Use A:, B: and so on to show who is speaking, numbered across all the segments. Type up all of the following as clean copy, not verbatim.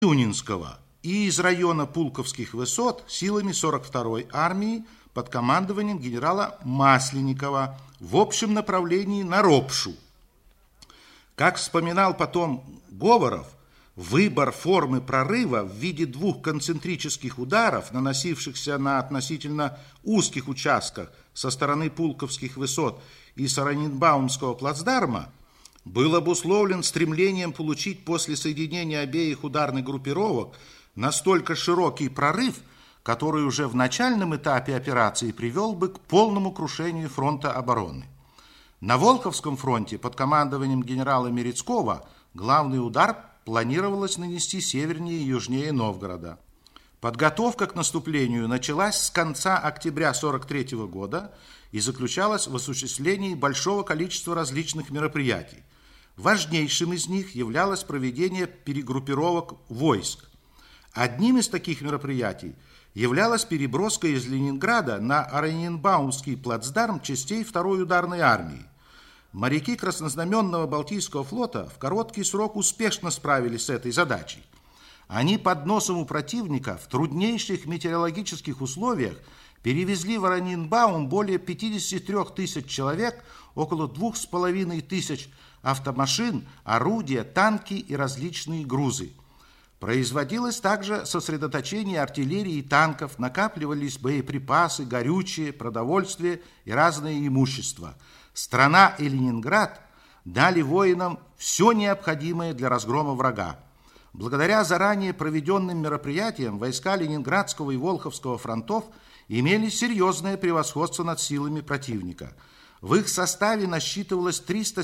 A: Юнинского и из района Пулковских высот силами 42-й армии под командованием генерала Масленникова в общем направлении на Ропшу. Как вспоминал потом Говоров, выбор формы прорыва в виде двух концентрических ударов, наносившихся на относительно узких участках со стороны Пулковских высот и с Ораниенбаумского плацдарма, был обусловлен стремлением получить после соединения обеих ударных группировок настолько широкий прорыв, который уже в начальном этапе операции привел бы к полному крушению фронта обороны. На Волховском фронте под командованием генерала Мерецкого главный удар планировалось нанести севернее и южнее Новгорода. Подготовка к наступлению началась с конца октября 1943 года и заключалась в осуществлении большого количества различных мероприятий. Важнейшим из них являлось проведение перегруппировок войск. Одним из таких мероприятий являлась переброска из Ленинграда на Ораниенбаумский плацдарм частей 2-й ударной армии. Моряки Краснознаменного Балтийского флота в короткий срок успешно справились с этой задачей. Они под носом у противника в труднейших метеорологических условиях перевезли в Ораниенбаум более 53 тысяч человек, около 2500 автомашин, орудия, танки и различные грузы. Производилось также сосредоточение артиллерии и танков, накапливались боеприпасы, горючее, продовольствие и разное имущество. Страна и Ленинград дали воинам все необходимое для разгрома врага. Благодаря заранее проведенным мероприятиям войска Ленинградского и Волховского фронтов имели серьезное превосходство над силами противника. В их составе насчитывалось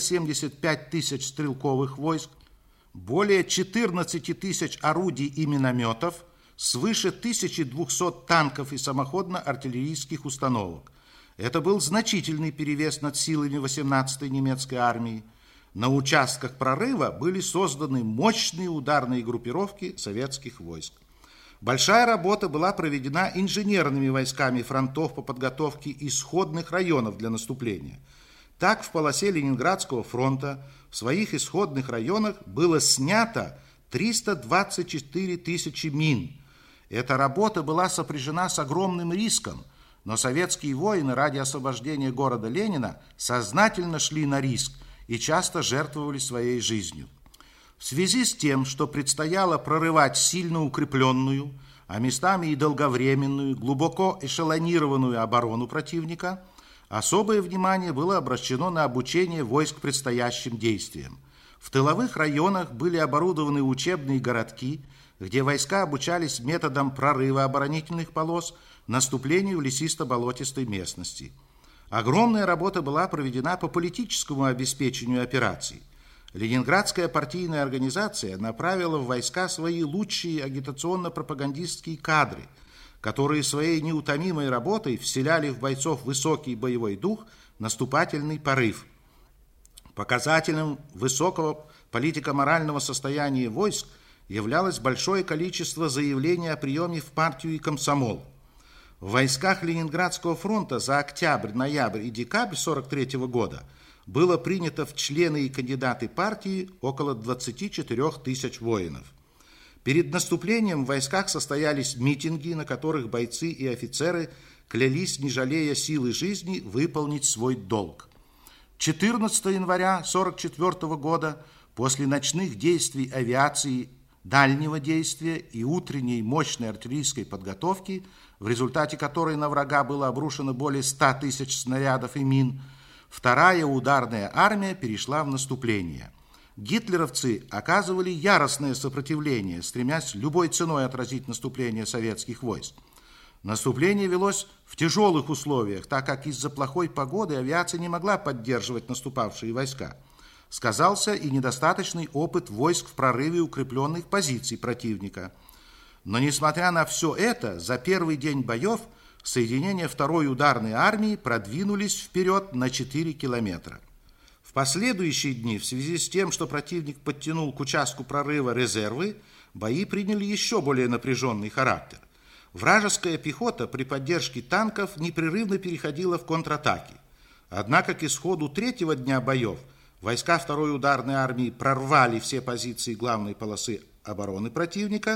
A: 375 тысяч стрелковых войск, более 14 тысяч орудий и минометов, свыше 1200 танков и самоходно-артиллерийских установок. Это был значительный перевес над силами 18-й немецкой армии. На участках прорыва были созданы мощные ударные группировки советских войск. Большая работа была проведена инженерными войсками фронтов по подготовке исходных районов для наступления. Так, в полосе Ленинградского фронта в своих исходных районах было снято 324 тысячи мин. Эта работа была сопряжена с огромным риском, но советские воины ради освобождения города Ленина сознательно шли на риск и часто жертвовали своей жизнью. В связи с тем, что предстояло прорывать сильно укрепленную, а местами и долговременную, глубоко эшелонированную оборону противника, особое внимание было обращено на обучение войск предстоящим действиям. В тыловых районах были оборудованы учебные городки, где войска обучались методам прорыва оборонительных полос, наступлению в лесисто-болотистой местности. Огромная работа была проведена по политическому обеспечению операций. Ленинградская партийная организация направила в войска свои лучшие агитационно-пропагандистские кадры, которые своей неутомимой работой вселяли в бойцов высокий боевой дух, наступательный порыв. Показателем высокого политико-морального состояния войск являлось большое количество заявлений о приеме в партию и комсомол. В войсках Ленинградского фронта за октябрь, ноябрь и декабрь 1943 года было принято в члены и кандидаты партии около 24 тысяч воинов. Перед наступлением в войсках состоялись митинги, на которых бойцы и офицеры клялись, не жалея силы жизни, выполнить свой долг. 14 января 1944 года, после ночных действий авиации дальнего действия и утренней мощной артиллерийской подготовки, в результате которой на врага было обрушено более 100 тысяч снарядов и мин, Вторая ударная армия перешла в наступление. Гитлеровцы оказывали яростное сопротивление, стремясь любой ценой отразить наступление советских войск. Наступление велось в тяжелых условиях, так как из-за плохой погоды авиация не могла поддерживать наступавшие войска. Сказался и недостаточный опыт войск в прорыве укрепленных позиций противника. Но, несмотря на все это, за первый день боев соединения 2-й ударной армии продвинулись вперед на 4 километра. В последующие дни, в связи с тем, что противник подтянул к участку прорыва резервы, бои приняли еще более напряженный характер. Вражеская пехота при поддержке танков непрерывно переходила в контратаки. Однако к исходу 3-го дня боев войска 2-й ударной армии прорвали все позиции главной полосы обороны противника